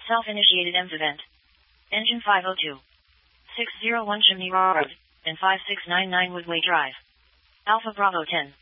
Self-initiated EMS event. Engine 502. 601 Chimney Road, and 5699 Woodway Drive. Alpha Bravo 10.